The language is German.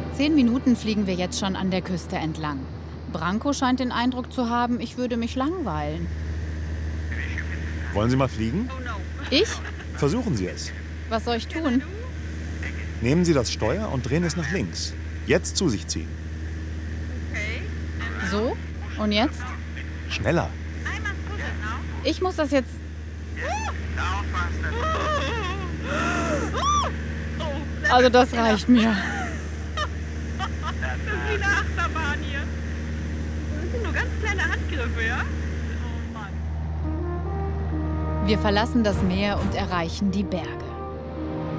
10 Minuten fliegen wir jetzt schon an der Küste entlang. Branko scheint den Eindruck zu haben, ich würde mich langweilen. Wollen Sie mal fliegen? Ich? Versuchen Sie es. Was soll ich tun? Nehmen Sie das Steuer und drehen es nach links. Jetzt zu sich ziehen. So? Und jetzt? Schneller. Ich muss das jetzt... Also das reicht mir. Das ist wie eine Achterbahn hier. Das sind nur ganz kleine Handgriffe, ja? Oh Mann. Wir verlassen das Meer und erreichen die Berge.